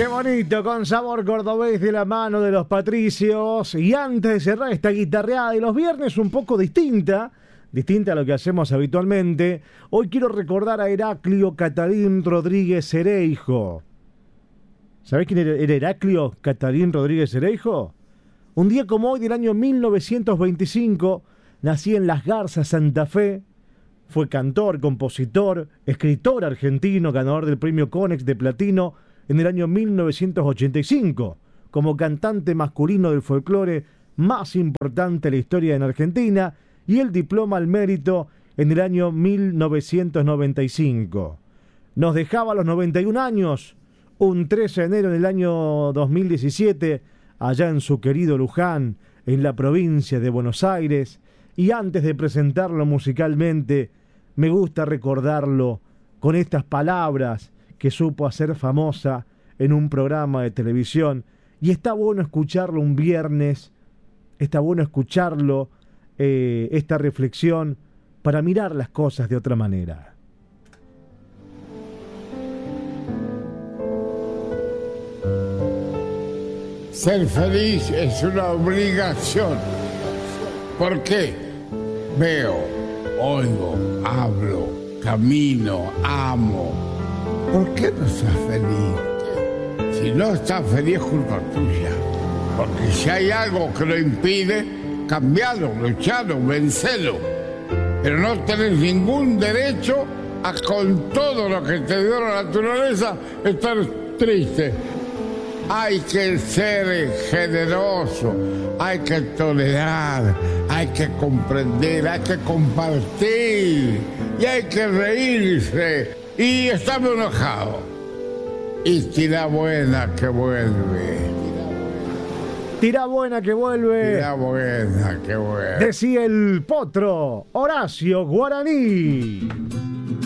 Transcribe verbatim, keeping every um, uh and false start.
Qué bonito, con sabor cordobés de la mano de los Patricios. Y antes de cerrar esta guitarreada de los viernes un poco distinta, distinta a lo que hacemos habitualmente, hoy quiero recordar a Heraclio Catalín Rodríguez Ereijo. ¿Sabés quién era Heraclio Catalín Rodríguez Ereijo? Un día como hoy del año mil novecientos veinticinco, nací en Las Garzas, Santa Fe. Fue cantor, compositor, escritor argentino, ganador del premio Conex de Platino en el año mil novecientos ochenta y cinco, como cantante masculino del folclore más importante de la historia en Argentina, y el diploma al mérito en el año mil novecientos noventa y cinco. Nos dejaba a los noventa y un años, un trece de enero del año dos mil diecisiete, allá en su querido Luján, en la provincia de Buenos Aires. Y antes de presentarlo musicalmente, me gusta recordarlo con estas palabras que supo hacer famosa en un programa de televisión. Y está bueno escucharlo un viernes, está bueno escucharlo, eh, esta reflexión, para mirar las cosas de otra manera. Ser feliz es una obligación. ¿Por qué? Veo, oigo, hablo, camino, amo. ¿Por qué no estás feliz? Si no estás feliz, es culpa tuya. Porque si hay algo que lo impide, cambialo, luchalo, vencelo. Pero no tenés ningún derecho a, con todo lo que te dio la naturaleza, estar triste. Hay que ser generoso, hay que tolerar, hay que comprender, hay que compartir y hay que reírse. Y estamos enojados. Y tira buena que vuelve. Tira buena que vuelve. Tira buena que vuelve. Decía el potro Horacio Guaraní.